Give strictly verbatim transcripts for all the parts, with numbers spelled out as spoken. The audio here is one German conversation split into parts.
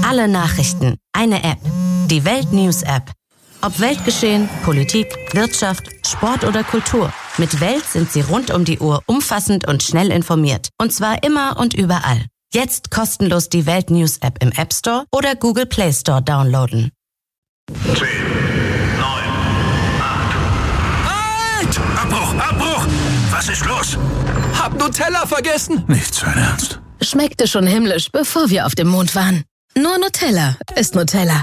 Alle Nachrichten, eine App. Die Welt News App. Ob Weltgeschehen, Politik, Wirtschaft, Sport oder Kultur. Mit Welt sind Sie rund um die Uhr umfassend und schnell informiert. Und zwar immer und überall. Jetzt kostenlos die Welt News App im App Store oder Google Play Store downloaden. zehn, neun, acht. Halt! Abbruch, Abbruch! Was ist los? Hab Nutella vergessen. Nicht sein Ernst. Schmeckte schon himmlisch, bevor wir auf dem Mond waren. Nur Nutella ist Nutella.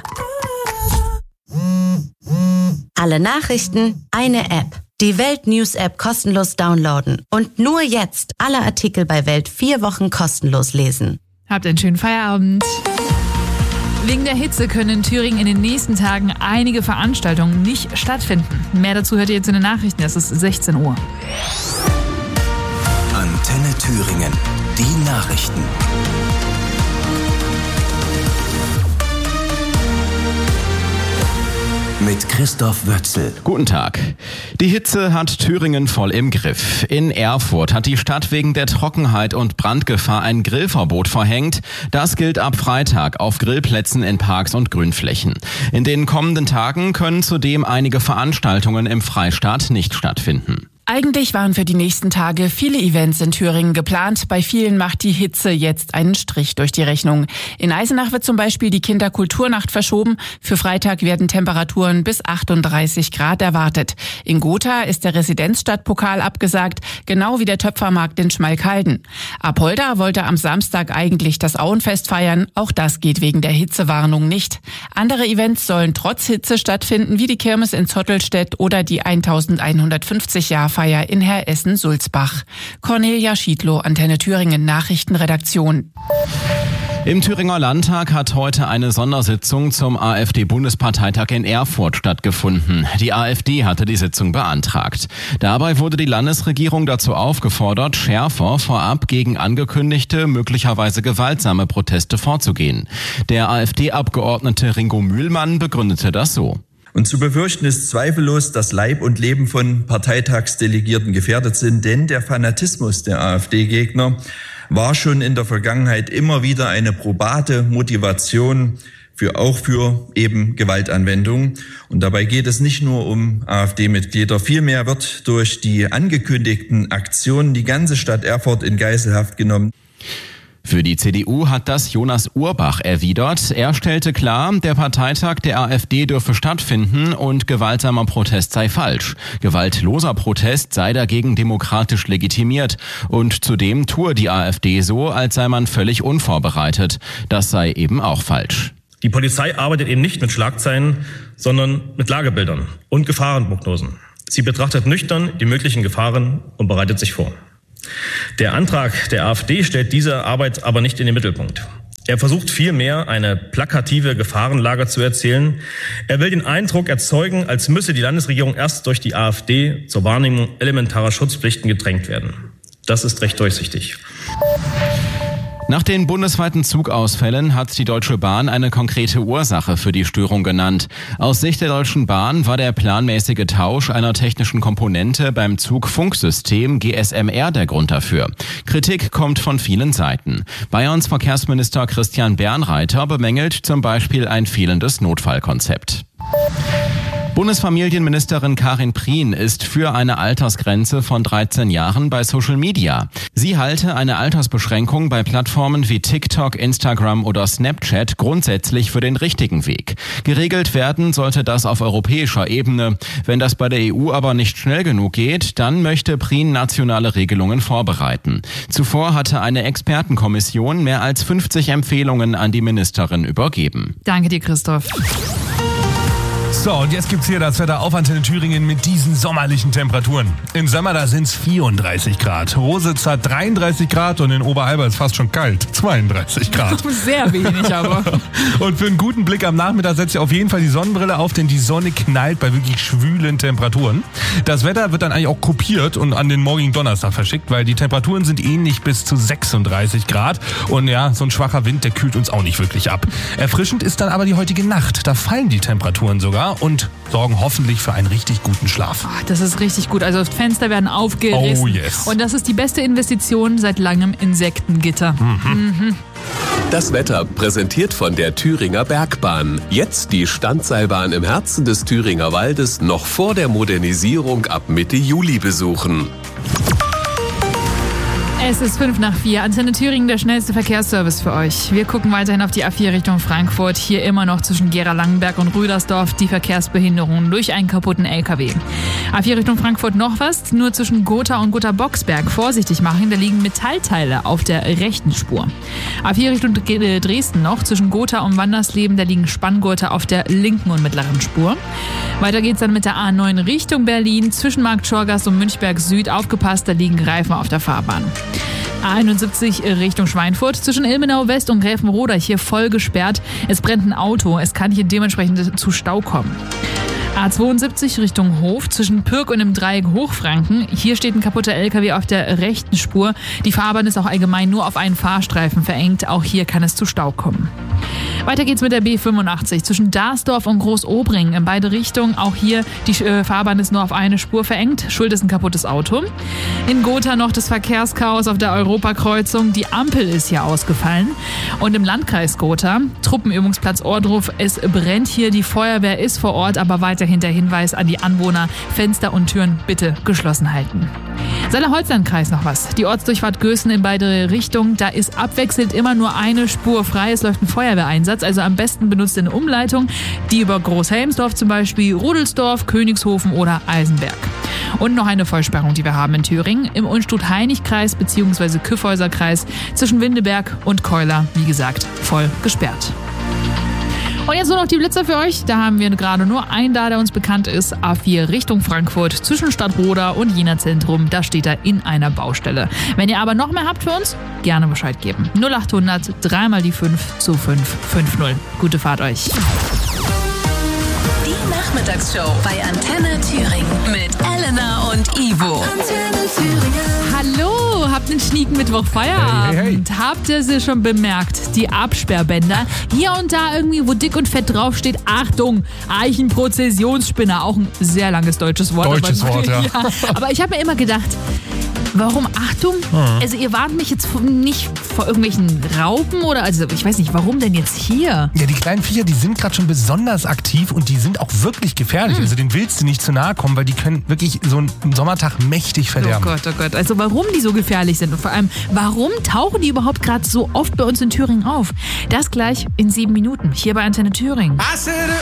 Alle Nachrichten, eine App. Die Welt News App kostenlos downloaden. Und nur jetzt alle Artikel bei Welt vier Wochen kostenlos lesen. Habt einen schönen Feierabend. Wegen der Hitze können in Thüringen in den nächsten Tagen einige Veranstaltungen nicht stattfinden. Mehr dazu hört ihr jetzt in den Nachrichten. Es ist sechzehn Uhr. Antenne Thüringen. Die Nachrichten. Mit Christoph Wötzel. Guten Tag. Die Hitze hat Thüringen voll im Griff. In Erfurt hat die Stadt wegen der Trockenheit und Brandgefahr ein Grillverbot verhängt. Das gilt ab Freitag auf Grillplätzen in Parks und Grünflächen. In den kommenden Tagen können zudem einige Veranstaltungen im Freistaat nicht stattfinden. Eigentlich waren für die nächsten Tage viele Events in Thüringen geplant. Bei vielen macht die Hitze jetzt einen Strich durch die Rechnung. In Eisenach wird zum Beispiel die Kinderkulturnacht verschoben. Für Freitag werden Temperaturen bis achtunddreißig Grad erwartet. In Gotha ist der Residenzstadtpokal abgesagt, genau wie der Töpfermarkt in Schmalkalden. Apolda wollte am Samstag eigentlich das Auenfest feiern. Auch das geht wegen der Hitzewarnung nicht. Andere Events sollen trotz Hitze stattfinden, wie die Kirmes in Zottelstedt oder die elfhundertfünfzig Jahre Feier in Herressen-Sulzbach. Cornelia Schiedlow, Antenne Thüringen Nachrichtenredaktion. Im Thüringer Landtag hat heute eine Sondersitzung zum AfD-Bundesparteitag in Erfurt stattgefunden. Die AfD hatte die Sitzung beantragt. Dabei wurde die Landesregierung dazu aufgefordert, schärfer vorab gegen angekündigte, möglicherweise gewaltsame Proteste vorzugehen. Der AfD-Abgeordnete Ringo Mühlmann begründete das so. Und zu befürchten ist zweifellos, dass Leib und Leben von Parteitagsdelegierten gefährdet sind, denn der Fanatismus der AfD-Gegner war schon in der Vergangenheit immer wieder eine probate Motivation für auch für eben Gewaltanwendung. Und dabei geht es nicht nur um AfD-Mitglieder. Vielmehr wird durch die angekündigten Aktionen die ganze Stadt Erfurt in Geiselhaft genommen. Für die C D U hat das Jonas Urbach erwidert. Er stellte klar, der Parteitag der AfD dürfe stattfinden und gewaltsamer Protest sei falsch. Gewaltloser Protest sei dagegen demokratisch legitimiert. Und zudem tue die AfD so, als sei man völlig unvorbereitet. Das sei eben auch falsch. Die Polizei arbeitet eben nicht mit Schlagzeilen, sondern mit Lagebildern und Gefahrenprognosen. Sie betrachtet nüchtern die möglichen Gefahren und bereitet sich vor. Der Antrag der AfD stellt diese Arbeit aber nicht in den Mittelpunkt. Er versucht vielmehr, eine plakative Gefahrenlage zu erzählen. Er will den Eindruck erzeugen, als müsse die Landesregierung erst durch die AfD zur Wahrnehmung elementarer Schutzpflichten gedrängt werden. Das ist recht durchsichtig. Nach den bundesweiten Zugausfällen hat die Deutsche Bahn eine konkrete Ursache für die Störung genannt. Aus Sicht der Deutschen Bahn war der planmäßige Tausch einer technischen Komponente beim Zugfunksystem G S M R der Grund dafür. Kritik kommt von vielen Seiten. Bayerns Verkehrsminister Christian Bernreiter bemängelt zum Beispiel ein fehlendes Notfallkonzept. Bundesfamilienministerin Karin Prien ist für eine Altersgrenze von dreizehn Jahren bei Social Media. Sie halte eine Altersbeschränkung bei Plattformen wie TikTok, Instagram oder Snapchat grundsätzlich für den richtigen Weg. Geregelt werden sollte das auf europäischer Ebene. Wenn das bei der E U aber nicht schnell genug geht, dann möchte Prien nationale Regelungen vorbereiten. Zuvor hatte eine Expertenkommission mehr als fünfzig Empfehlungen an die Ministerin übergeben. Danke dir, Christoph. So, und jetzt gibt's hier das Wetter auf Antenne Thüringen mit diesen sommerlichen Temperaturen. Im Sommer, da sind's vierunddreißig Grad. Rositz hat dreiunddreißig Grad und in Oberalba ist fast schon kalt. zweiunddreißig Grad. Sehr wenig aber. Und für einen guten Blick am Nachmittag setzt ihr auf jeden Fall die Sonnenbrille auf, denn die Sonne knallt bei wirklich schwülen Temperaturen. Das Wetter wird dann eigentlich auch kopiert und an den morgigen Donnerstag verschickt, weil die Temperaturen sind ähnlich bis zu sechsunddreißig Grad. Und ja, so ein schwacher Wind, der kühlt uns auch nicht wirklich ab. Erfrischend ist dann aber die heutige Nacht. Da fallen die Temperaturen sogar und sorgen hoffentlich für einen richtig guten Schlaf. Oh, das ist richtig gut. Also Fenster werden aufgerissen. Oh yes. Und das ist die beste Investition seit langem Insektengitter. Mhm. Mhm. Das Wetter präsentiert von der Thüringer Bergbahn. Jetzt die Standseilbahn im Herzen des Thüringer Waldes noch vor der Modernisierung ab Mitte Juli besuchen. Es ist fünf nach vier. Antenne Thüringen, der schnellste Verkehrsservice für euch. Wir gucken weiterhin auf die A vier Richtung Frankfurt. Hier immer noch zwischen Gera-Langenberg und Rüdersdorf die Verkehrsbehinderung durch einen kaputten L K W. A vier Richtung Frankfurt noch was. Nur zwischen Gotha und Gotha-Boxberg vorsichtig machen. Da liegen Metallteile auf der rechten Spur. A vier Richtung Dresden noch. Zwischen Gotha und Wandersleben. Da liegen Spanngurte auf der linken und mittleren Spur. Weiter geht's dann mit der A neun Richtung Berlin. Zwischen Markt Schorgast und Münchberg Süd. Aufgepasst, da liegen Reifen auf der Fahrbahn. A einundsiebzig Richtung Schweinfurt, zwischen Ilmenau West und Gräfenroda hier voll gesperrt. Es brennt ein Auto, es kann hier dementsprechend zu Stau kommen. A zweiundsiebzig Richtung Hof, zwischen Pürg und dem Dreieck Hochfranken. Hier steht ein kaputter L K W auf der rechten Spur. Die Fahrbahn ist auch allgemein nur auf einen Fahrstreifen verengt. Auch hier kann es zu Stau kommen. Weiter geht's mit der B fünfundachtzig zwischen Darsdorf und Großobringen in beide Richtungen. Auch hier die äh, Fahrbahn ist nur auf eine Spur verengt. Schuld ist ein kaputtes Auto. In Gotha noch das Verkehrschaos auf der Europakreuzung. Die Ampel ist hier ausgefallen. Und im Landkreis Gotha, Truppenübungsplatz Ohrdruf, es brennt hier. Die Feuerwehr ist vor Ort, aber weiterhin der Hinweis an die Anwohner, Fenster und Türen bitte geschlossen halten. Saale-Holzland-Kreis noch was. Die Ortsdurchfahrt Gößen in beide Richtungen. Da ist abwechselnd immer nur eine Spur frei. Es läuft ein Feuerwehreinsatz. Also am besten benutzt ihr eine Umleitung. Die über Großhelmsdorf zum Beispiel, Rudelsdorf, Königshofen oder Eisenberg. Und noch eine Vollsperrung, die wir haben in Thüringen. Im Unstrut-Heinig-Kreis bzw. Kyffhäuser-Kreis zwischen Windeberg und Keuler. Wie gesagt, voll gesperrt. Und jetzt nur noch die Blitzer für euch. Da haben wir gerade nur einen da, der uns bekannt ist. A vier Richtung Frankfurt zwischen Stadtroda und Jena Zentrum. Da steht er in einer Baustelle. Wenn ihr aber noch mehr habt für uns, gerne Bescheid geben. null achthundert, dreimal die fünf zu fünf fünf null. Gute Fahrt euch. Die Nachmittagsshow bei Antenne Thüringen mit Elena und Ivo. Antenne Thüringen. Hallo, habt einen schnieken Mittwoch Feierabend. Hey, hey, hey. Habt ihr sie schon bemerkt? Die Absperrbänder. Hier und da irgendwie, wo dick und fett draufsteht, Achtung, Eichenprozessionsspinner. Auch ein sehr langes deutsches Wort. Deutsches aber, Wort, ja. ja. Aber ich habe mir immer gedacht, warum Achtung? Mhm. Also ihr warnt mich jetzt nicht vor irgendwelchen Raupen oder, also ich weiß nicht, warum denn jetzt hier? Ja, die kleinen Viecher, die sind gerade schon besonders aktiv und die sind auch wirklich gefährlich. Mhm. Also denen willst du nicht zu nahe kommen, weil die können wirklich so einen Sommertag mächtig verderben. Oh Gott, oh Gott. Also warum die so gefährlich sind und vor allem, warum tauchen die überhaupt gerade so oft bei uns in Thüringen auf? Das gleich in sieben Minuten hier bei Antenne Thüringen. I said